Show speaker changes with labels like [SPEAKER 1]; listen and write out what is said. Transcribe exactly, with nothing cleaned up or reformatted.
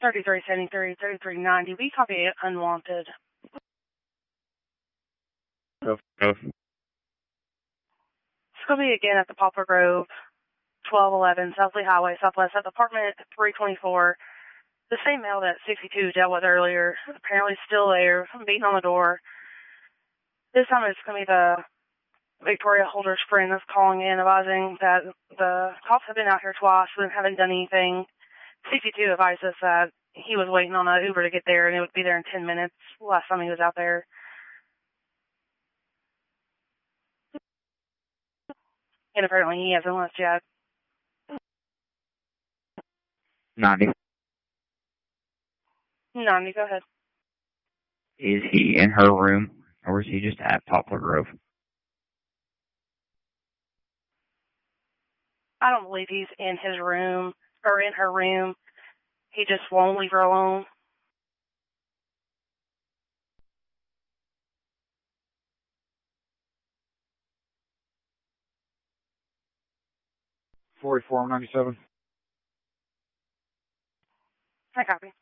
[SPEAKER 1] thirty-three seventy-three, thirty-three ninety. We copy it unwanted.
[SPEAKER 2] Go. Go.
[SPEAKER 1] Scobie again at the Poplar Grove, twelve eleven South Lee Highway, Southwest at apartment three twenty-four. The same male that sixty-two dealt with earlier, apparently still there, beating on the door. This time it's going to be the Victoria Holder's friend that's calling in, advising that the cops have been out here twice and haven't done anything. sixty-two advised us that he was waiting on an Uber to get there and it would be there in ten minutes last time he was out there. And apparently he hasn't left yet.
[SPEAKER 2] ninety.
[SPEAKER 1] ninety, go ahead.
[SPEAKER 2] Is he in her room, or is he just at Poplar Grove?
[SPEAKER 1] I don't believe he's in his room, or in her room. He just won't leave her alone.
[SPEAKER 2] forty-four ninety-seven.
[SPEAKER 1] I copy.